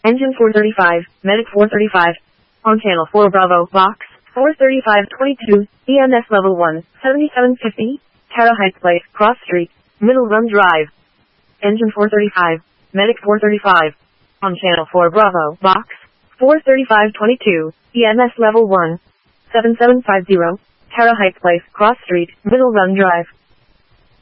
Engine 435, Medic 435. On channel 4 Bravo, box 43522, EMS level 1, 7750, Tara Heights Place, Cross Street, Middle Run Drive. Engine 435, Medic 435. On channel 4 Bravo, box 43522, EMS level 1, 7750, Tara Heights Place, Cross Street, Middle Run Drive.